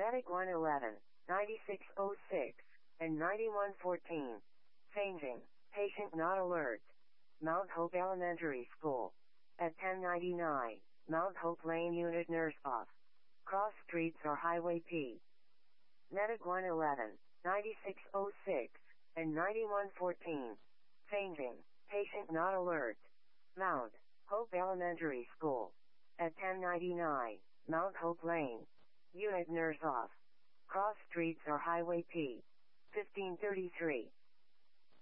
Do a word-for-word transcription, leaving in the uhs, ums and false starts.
Medic one eleven, ninety-six oh six, and ninety-one fourteen. Changing. Patient not alert. Mount Hope Elementary School. At ten ninety-nine, Mount Hope Lane Unit Nurse off. Cross streets or Highway P. Medic one eleven, ninety-six oh six, and ninety-one fourteen. Changing. Patient not alert. Mount Hope Elementary School. At ten ninety-nine, Mount Hope Lane. Unit Nurse off. Cross streets or Highway P. fifteen thirty-three.